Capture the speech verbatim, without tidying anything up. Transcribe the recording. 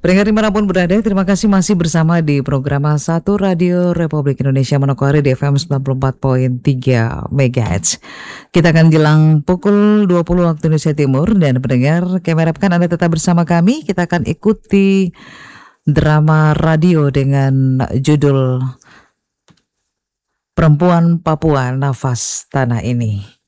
Pendengar dimanapun berada, terima kasih masih bersama di program satu Radio Republik Indonesia Manokwari di F M sembilan puluh empat koma tiga MHz. Kita akan jelang pukul dua puluh waktu Indonesia Timur, dan pendengar kami harapkan Anda tetap bersama kami. Kita akan ikuti drama radio dengan judul Perempuan Papua Nafas Tanah Ini.